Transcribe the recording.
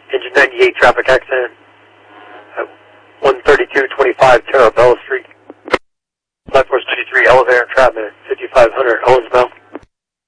Engine 98 traffic accident at 13225 Terrabella Street. Flight Force 93 elevator entrapment at 5500 Owensville.